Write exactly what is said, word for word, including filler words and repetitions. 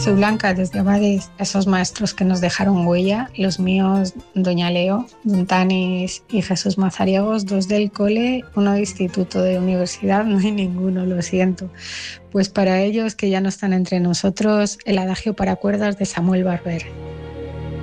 Soy Blanca desde Abades, esos maestros que nos dejaron huella, los míos, doña Leo, don Tanis y Jesús Mazariegos, dos del cole, uno de instituto, de universidad, no hay ninguno, lo siento. Pues para ellos, que ya no están entre nosotros, el adagio para cuerdas de Samuel Barber.